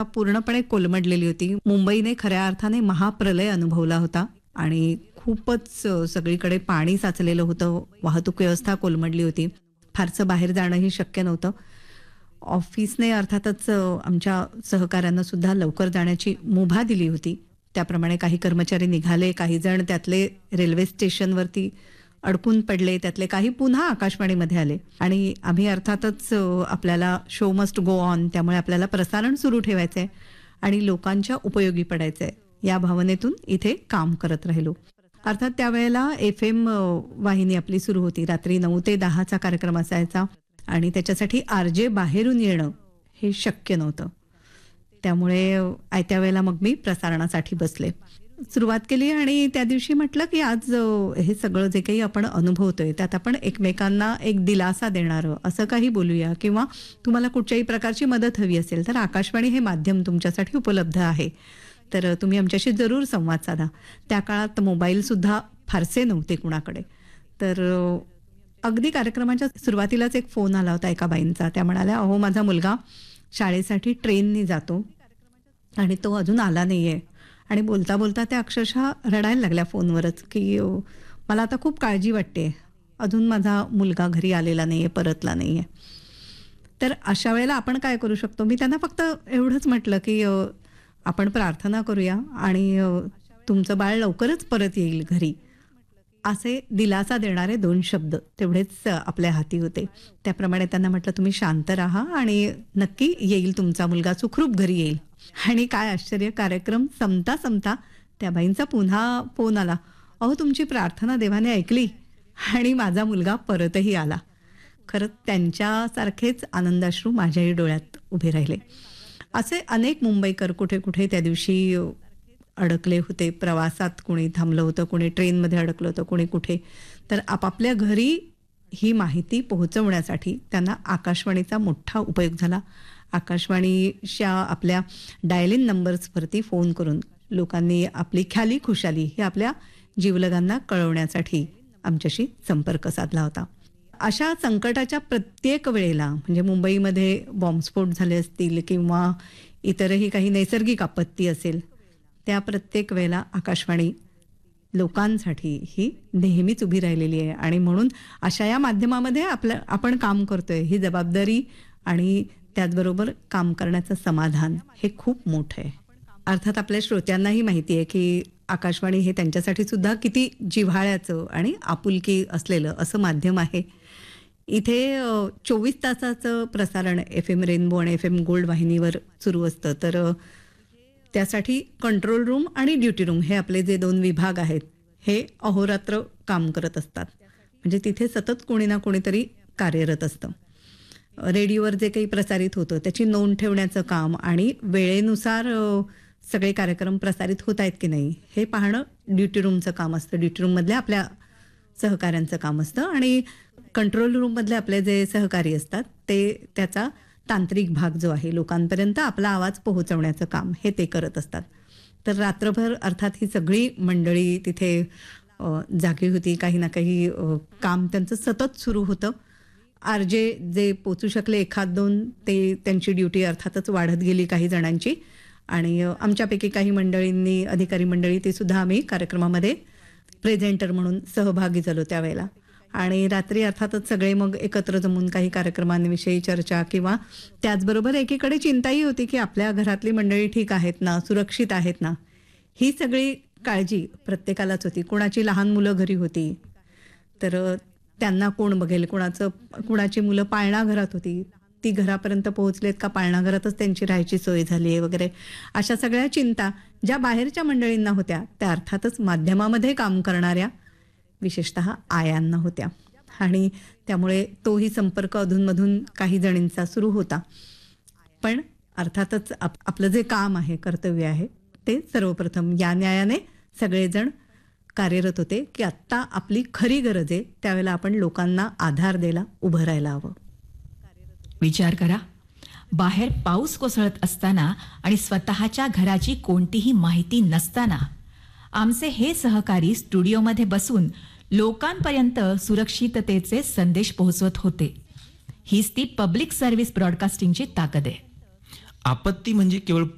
पूर्णपणे कोलमडलेली होती. मुंबईने खऱ्या अर्थाने महाप्रलय अनुभवला होता आणि खूपच सगळीकडे पाणी साचलेलं होतं. वाहतूक व्यवस्था कोलमडली होती. फारसं बाहेर जाणंही शक्य नव्हतं. ऑफिसने अर्थातच आमच्या सहकाऱ्यांना सुद्धा लवकर जाण्याची मुभा दिली होती. त्याप्रमाणे काही कर्मचारी निघाले, काही जण त्यातले रेल्वे स्टेशनवरती अडकून पडले, त्यातले काही पुन्हा आकाशवाणीमध्ये आले आणि आम्ही अर्थातच आपल्याला शो मस्ट गो ऑन, त्यामुळे आपल्याला प्रसारण सुरू ठेवायचंय आणि लोकांच्या उपयोगी पडायचंय या भावनेतून इथे काम करत राहिलो. अर्थात त्यावेळेला FM वाहिनी आपली सुरू होती. रात्री 9 ते 10चा कार्यक्रम असायचा आणि त्याच्यासाठी RJ बाहेरून येणं हे शक्य नव्हतं. त्यामुळे आयत्या वेळेला मग मी प्रसारणासाठी बसले, सुरुवात केली आणि त्या दिवशी म्हटलं की आज हे सगळं जे काही आपण अनुभवतोय त्यात आपण एकमेकांना एक दिलासा देणारं असं काही बोलूया, किंवा तुम्हाला कुठच्याही प्रकारची मदत हवी असेल तर आकाशवाणी हे माध्यम तुमच्यासाठी उपलब्ध आहे, तर तुम्ही आमच्याशी जरूर संवाद साधा. त्या काळात मोबाईल सुद्धा फारसे नव्हते कुणाकडे. तर अगदी कार्यक्रमाच्या सुरुवातीलाच एक फोन आला होता एका बाईंचा. त्या म्हणाल्या, अहो माझा मुलगा शाळेसाठी ट्रेनने जातो आणि तो अजून आला नाहीये. आणि बोलता बोलता त्या अक्षरशः रडायला लागल्या फोनवरच की मला आता खूप काळजी वाटते, अजून माझा मुलगा घरी आलेला नाहीये, परतला नाहीये. तर अशा वेळेला आपण काय करू शकतो? मी त्यांना फक्त एवढंच म्हटलं की आपण प्रार्थना करूया आणि तुमचं बाळ लवकरच परत येईल घरी, असे दिलासा देणारे 2 शब्द तेवढेच आपल्या हाती होते. त्याप्रमाणे त्यांना म्हटलं, तुम्ही शांत राहा आणि नक्की येईल तुमचा मुलगा, सुखरूप घरी येईल. आणि काय आश्चर्य, कार्यक्रम संपता संपता त्या बाईंचा पुन्हा फोन आला, अहो तुमची प्रार्थना देवाने ऐकली आणि माझा मुलगा परतही आला. खरंच त्यांच्यासारखेच आनंदाश्रू माझ्याही डोळ्यात उभे राहिले. असे अनेक मुंबईकर कुठे कुठे त्या दिवशी अडकले होते. प्रवासात कोणी थांबलं होतं, कोणी ट्रेनमध्ये अडकलं होतं, कोणी कुठे. तर आपापल्या घरी ही माहिती पोहोचवण्यासाठी त्यांना आकाशवाणीचा मोठा उपयोग झाला. आकाशवाणीच्या आपल्या डायल इन नंबर्सवरती फोन करून लोकांनी आपली ख्याली खुशाली ही आपल्या जीवलगांना कळवण्यासाठी आमच्याशी संपर्क साधला होता. अशा संकटाच्या प्रत्येक वेळेला, म्हणजे मुंबईमध्ये बॉम्बस्फोट झाले असतील किंवा इतरही काही नैसर्गिक आपत्ती असेल, त्या प्रत्येक वेळेला आकाशवाणी लोकांसाठी ही नेहमीच उभी राहिलेली आहे. आणि म्हणून अशा या माध्यमामध्ये आपण काम करतोय, ही जबाबदारी आणि त्याचबरोबर काम करण्याचं समाधान हे खूप मोठं आहे. अर्थात आपल्या श्रोत्यांनाही माहिती आहे की आकाशवाणी हे त्यांच्यासाठी सुद्धा किती जिव्हाळ्याचं आणि आपुलकी असलेलं असं माध्यम आहे. इथे 24 तासाचं प्रसारण FM रेनबो आणि FM गोल्ड वाहिनीवर सुरू असतं. तर त्यासाठी कंट्रोल रूम आणि ड्युटी रूम हे आपले जे 2 विभाग आहेत हे अहोरात्र काम करत असतात. म्हणजे तिथे सतत कोणी ना कोणीतरी कार्यरत असतं. रेडिओवर जे काही प्रसारित होतं त्याची नोंद ठेवण्याचं काम आणि वेळेनुसार सगळे कार्यक्रम प्रसारित होत आहेत की नाही हे पाहणं ड्युटी रूमचं काम असतं. ड्युटी रूममधल्या आपल्या सहकाऱ्यांचं काम असतं आणि कंट्रोल रूममधले आपले जे सहकारी असतात ते त्याचा तांत्रिक भाग जो आहे, लोकांपर्यंत आपला आवाज पोहोचवण्याचं काम, हे ते करत असतात. तर रात्रभर अर्थात ही सगळी मंडळी तिथे जागी होती. काही ना काही काम त्यांचं सतत सुरू होतं. RJ जे पोचू शकले 1-2 ते त्यांची ड्युटी अर्थातच वाढत गेली काही जणांची. आणि आमच्यापैकी काही मंडळींनी, अधिकारी मंडळी, ते सुद्धा आम्ही कार्यक्रमामध्ये प्रेझेंटर म्हणून सहभागी झालो त्यावेळेला. आणि रात्री अर्थातच सगळे मग एकत्र जमून काही कार्यक्रमांविषयी चर्चा, किंवा त्याचबरोबर एकीकडे चिंताही होती की आपल्या घरातली मंडळी ठीक आहेत ना, सुरक्षित आहेत ना, ही सगळी काळजी प्रत्येकालाच होती. कुणाची लहान मुलं घरी होती तर त्यांना कोण बघेल, कुणाची मुलं पाळणा घरात होती, ती घरापर्यंत पोहोचलेत का, पाळणा घरातच त्यांची राहायची सोय झाली आहे वगैरे, अशा सगळ्या चिंता ज्या बाहेरच्या मंडळींना होत्या त्या अर्थातच माध्यमामध्ये काम करणाऱ्या विशेषतः आयांना होत्या. आणि त्यामुळे तोही संपर्क अधूनमधून काही जणींचा सुरू होता. पण अर्थातच आपलं जे काम आहे, कर्तव्य आहे, ते सर्वप्रथम या न्यायाने सगळेजण कार्यरत होते की आत्ता आपली खरी गरज आहे, त्यावेळेला आपण लोकांना आधार द्यायला उभं राहायला हवं. विचार करा, बाहेर पाऊस कोसळत असताना आणि स्वतःच्या घराची कोणतीही माहिती नसताना आमचे हे सहकारी स्टुडिओमध्ये बसून लोकांपर्यंत सुरक्षिततेचे संदेश पोहोचवत होते. हीच ती पब्लिक सर्व्हिस ब्रॉडकास्टिंगची ताकद आहे. आपत्ती म्हणजे केवळ